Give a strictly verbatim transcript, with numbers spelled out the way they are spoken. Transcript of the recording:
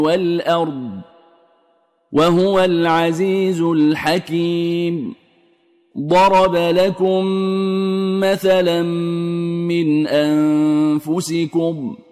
والأرض وهو العزيز الحكيم. ضرب لكم مثلا من أنفسكم